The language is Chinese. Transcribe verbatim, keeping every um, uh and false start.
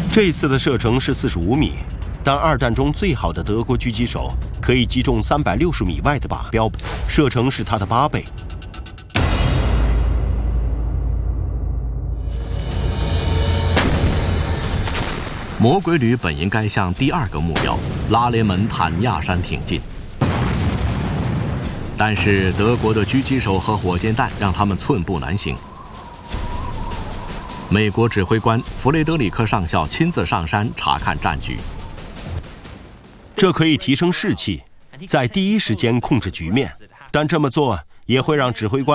这次的射程是四十五米，但二战中最好的德国狙击手可以击中三百六十米外的靶标，射程是它的八倍。 魔鬼旅本应该向第二个目标拉雷门坦亚山挺进，但是德国的狙击手和火箭弹让他们寸步难行。美国指挥官弗雷德里克上校亲自上山查看战局， 这可以提升士气，在第一时间控制局面，但这么做也会让指挥官